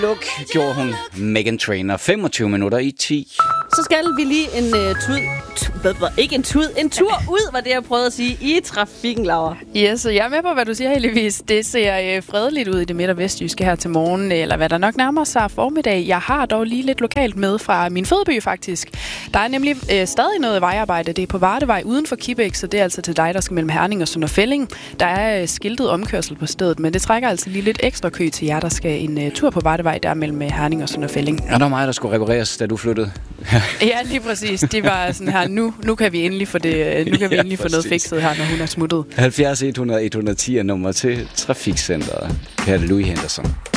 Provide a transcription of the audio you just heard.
Luk, gjorde hun Meghan Trainor 25 minutter i 10. Så skal vi lige en tur ud, var det jeg prøvede at sige, i trafikken, Laura. Ja, så jeg er med på, hvad du siger, heldigvis. Det ser fredeligt ud i det midt- og vestjyske her til morgen, eller hvad der nok nærmer sig formiddag. Jeg har dog lige lidt lokalt med fra min fødeby, faktisk. Der er nemlig stadig noget vejarbejde. Det er på Vardevej uden for Kibæk, så det er altså til dig, der skal mellem Herning og Sønder Felding. Der er skiltet omkørsel på stedet, men det trækker altså lige lidt ekstra kø til jer, der skal en tur på Vardevej, der mellem Herning og Sønder Felding. Ja, der var mig, der skulle repareres, da du flyttede. Ja, lige præcis. Det var sådan her, nu kan vi endelig få det, nu kan vi endelig få noget fikset her, når hun er smuttet. 70 100 110 er nummer til Trafikcenteret. Her er det Louis Henderson.